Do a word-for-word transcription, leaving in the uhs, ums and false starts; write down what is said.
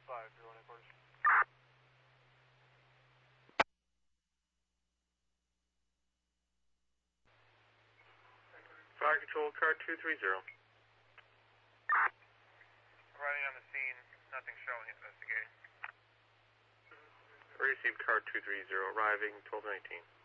five, zero one quarters. Fire control, car two three zero. Arriving on the scene, nothing showing, investigating. Received car two three zero, arriving twelve nineteen.